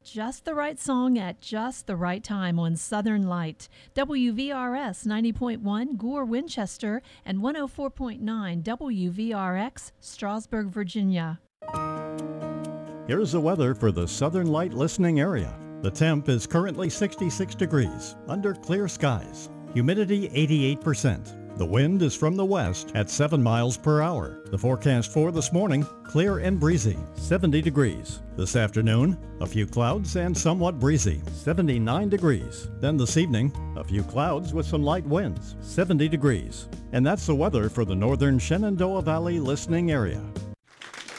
just the right song at just the right time on Southern Light. WVRS 90.1 Gore, Winchester, and 104.9 WVRX, Strasburg, Virginia. Here's the weather for the Southern Light listening area. The temp is currently 66 degrees under clear skies. Humidity 88%. The wind is from the west at 7 miles per hour. The forecast for this morning, clear and breezy, 70 degrees. This afternoon, a few clouds and somewhat breezy, 79 degrees. Then this evening, a few clouds with some light winds, 70 degrees. And that's the weather for the northern Shenandoah Valley listening area.